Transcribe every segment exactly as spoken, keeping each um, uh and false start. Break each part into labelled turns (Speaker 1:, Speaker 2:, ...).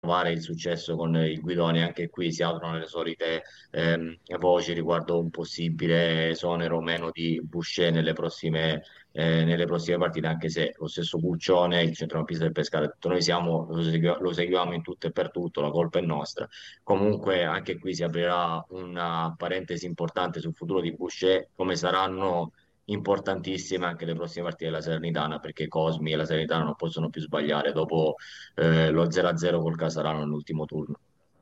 Speaker 1: rinnovare il successo con il Guidoni. Anche qui si aprono le solite ehm, voci riguardo un possibile esonero o meno di Boucher nelle prossime, eh, nelle prossime partite, anche se lo stesso Puccione, il centrocampista del Pescara, ha detto noi siamo, lo, segui- lo seguiamo in tutto e per tutto, la colpa è nostra. Comunque anche qui si aprirà una parentesi importante sul futuro di Boucher, come saranno importantissime anche le prossime partite della Salernitana, perché Cosmi e la Salernitana non possono più sbagliare dopo eh, lo zero a zero col Casarano nell'ultimo turno.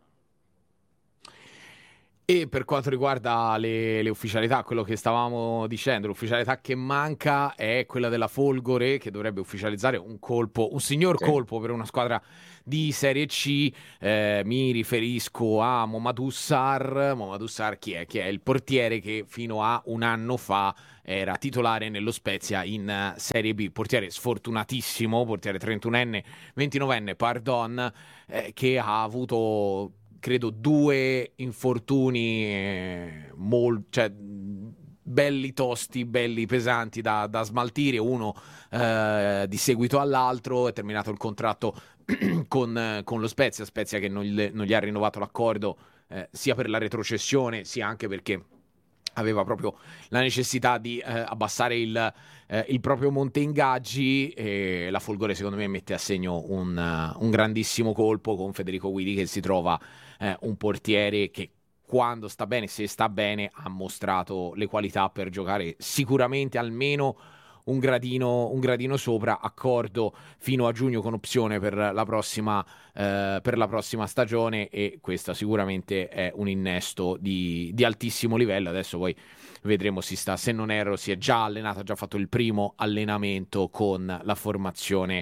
Speaker 2: E per quanto riguarda le, le ufficialità, quello che stavamo dicendo, l'ufficialità che manca è quella della Folgore, che dovrebbe ufficializzare un colpo, un signor
Speaker 1: Sì.
Speaker 2: colpo per una squadra di Serie C. Eh, mi riferisco a Momadou Sarr. Momadou Sarr chi è? Chi è il portiere che fino a un anno fa era titolare nello Spezia in eh, Serie B. Portiere sfortunatissimo, portiere trentunenne, ventinovenne, pardon, eh, che ha avuto credo due infortuni eh, mol- cioè, belli tosti, belli pesanti da, da smaltire, uno eh, di seguito all'altro. È terminato il contratto con, con lo Spezia, Spezia che non gli, non gli ha rinnovato l'accordo eh, sia per la retrocessione sia anche perché aveva proprio la necessità di eh, abbassare il, eh, il proprio monte ingaggi. E la Folgore secondo me mette a segno un, uh, un grandissimo colpo con Federico Guidi, che si trova eh, un portiere che quando sta bene, se sta bene, ha mostrato le qualità per giocare sicuramente almeno un gradino, un gradino sopra, accordo fino a giugno con opzione per la prossima, eh, per la prossima stagione, e questo sicuramente è un innesto di, di altissimo livello. Adesso poi vedremo, si sta, se non erro si è già allenato, ha già fatto il primo allenamento con la formazione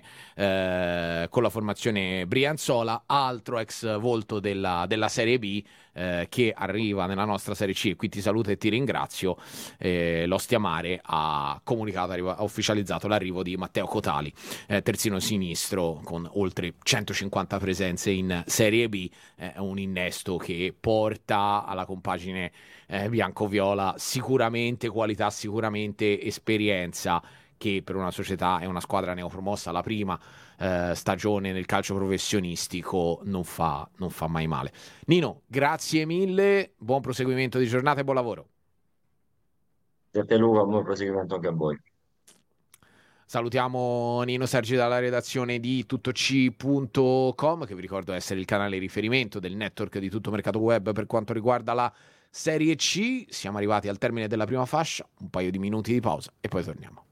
Speaker 2: eh, con la formazione Brianzola, altro ex volto della, della Serie B eh, che arriva nella nostra Serie C. E qui ti saluto e ti ringrazio. eh, l'Ostia Mare ha comunicato, ha ufficializzato l'arrivo di Matteo Cotali, eh, terzino sinistro con oltre centocinquanta presenze in Serie B. È eh, un innesto che porta alla compagine eh, bianco-viola sicuramente qualità, sicuramente esperienza, che per una società e una squadra neopromossa la prima eh, stagione nel calcio professionistico non fa, non fa mai male. Nino, grazie mille, buon proseguimento di giornata e buon lavoro.
Speaker 1: Grazie a te Luca, buon proseguimento anche a voi.
Speaker 2: Salutiamo Nino Sergi dalla redazione di tuttoc punto com, che vi ricordo essere il canale di riferimento del network di Tutto Mercato Web per quanto riguarda la Serie C. Siamo arrivati al termine della prima fascia, un paio di minuti di pausa e poi torniamo.